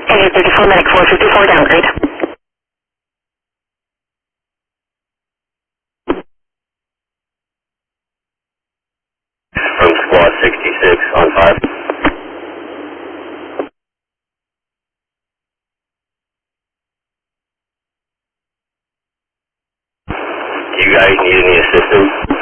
Area 34 Medic 454 downgrade. From Squad 66 on 5. Do you guys need any assistance?